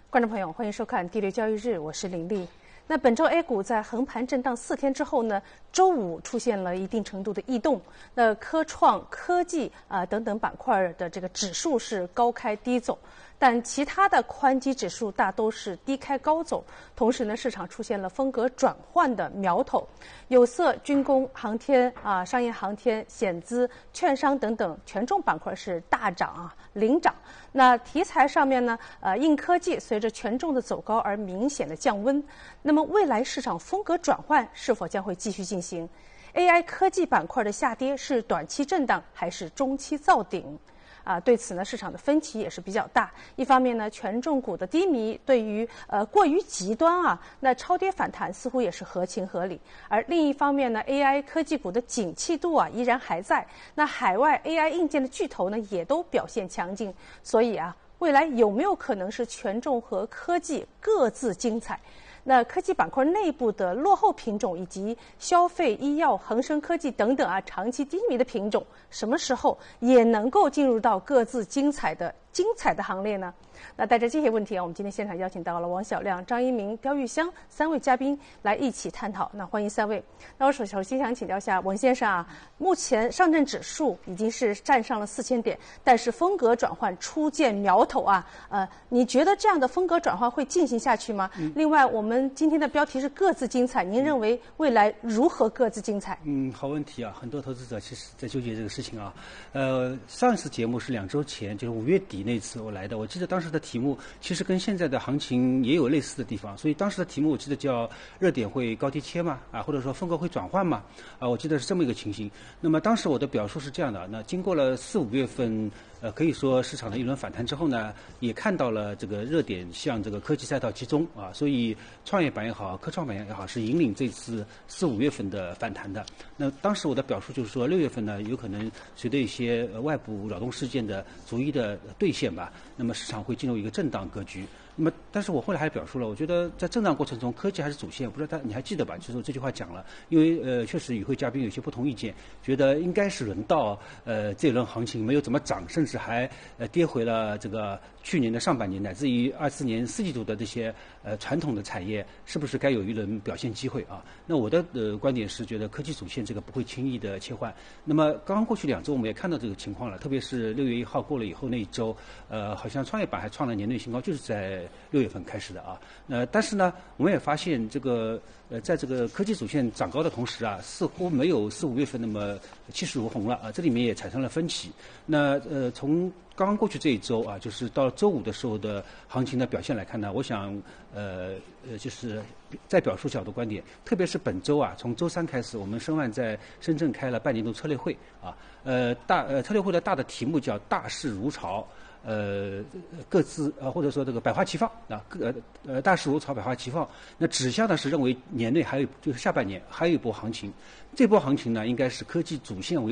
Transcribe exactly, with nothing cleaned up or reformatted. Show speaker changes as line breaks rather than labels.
观众朋友，欢迎收看《第六交易日》，我是林丽。那本周 A 股在横盘震荡四天之后呢，周五出现了一定程度的异动。那科创、科技啊、呃、等等板块的这个指数是高开低走，但其他的宽基指数大都是低开高走。同时呢，市场出现了风格转换的苗头，有色、军工、航天啊、商业航天、险资、券商等等权重板块是大涨啊，领涨。那题材上面呢，呃，硬科技随着权重的走高而明显的降温。那么未来市场风格转换是否将会继续进行 ？A I 科技板块的下跌是短期震荡还是中期造顶？啊，对此呢，市场的分歧也是比较大。一方面呢，权重股的低迷对于呃过于极端啊，那超跌反弹似乎也是合情合理。而另一方面呢 ，A I 科技股的景气度啊依然还在。那海外 A I 硬件的巨头呢也都表现强劲，所以啊，未来有没有可能是权重和科技各自精彩？那科技板块内部的落后品种以及消费、医药、恒生科技等等啊，长期低迷的品种，什么时候也能够进入到各自精彩的精彩的行列呢？那带着这些问题啊，我们今天现场邀请到了王小亮、张一鸣、刁玉香三位嘉宾来一起探讨。那欢迎三位。那我首首先想请教一下王先生啊，目前上证指数已经是站上了四千点，但是风格转换初见苗头啊，呃，你觉得这样的风格转换会进行下去吗？嗯、另外，我们今天的标题是各自精彩，您认为未来如何各自精彩？
嗯，好问题啊，很多投资者其实在纠结这个事情啊。呃，上一次节目是两周前，就是五月底那次我来的，我记得当时的题目其实跟现在的行情也有类似的地方，所以当时的题目我记得叫热点会高低切嘛，啊，或者说风格会转换嘛，啊，我记得是这么一个情形。那么当时我的表述是这样的，那经过了四五月份，呃，可以说市场的一轮反弹之后呢，也看到了这个热点向这个科技赛道集中啊，所以创业板也好，科创板也好，是引领这次四五月份的反弹的。那当时我的表述就是说，六月份呢，有可能随着一些外部扰动事件的逐一的兑现吧，那么市场会进入一个震荡格局。那么，但是我后来还表述了，我觉得在震荡过程中，科技还是主线。不知道他你还记得吧？就是这句话讲了，因为呃，确实与会嘉宾有些不同意见，觉得应该是轮到呃这轮行情没有怎么涨，甚至还呃跌回了这个去年的上半年，乃至于二四年四季度的这些呃传统的产业，是不是该有一轮表现机会啊？那我的呃观点是，觉得科技主线这个不会轻易的切换。那么刚刚过去两周，我们也看到这个情况了，特别是六月一号过了以后那一周，呃，好像创业板还创了年内新高，就是在六月份开始的啊。呃，但是呢，我们也发现这个呃，在这个科技主线涨高的同时啊，似乎没有四五月份那么气势如虹了啊。这里面也产生了分歧。那呃，从刚刚过去这一周啊，就是到周五的时候的行情的表现来看呢，我想呃呃，就是在表述角度观点，特别是本周啊，从周三开始，我们申万在深圳开了半年度策略会啊，呃大呃策略会的大的题目叫大势如潮。呃，各自呃或者说这个百花齐放啊，各呃大势如潮，百花齐放。那指向呢是认为年内还有就是下半年还有一波行情，这波行情呢应该是科技主线为